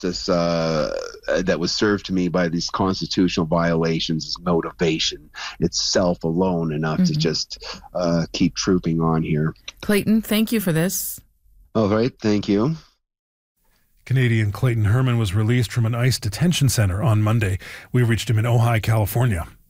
justice that was served to me by these constitutional violations is motivation itself alone enough to just keep trooping on here. Clayton, thank you for this. All right, thank you. Canadian Clayton Herman was released from an ICE detention center on Monday. We reached him in Ojai, California.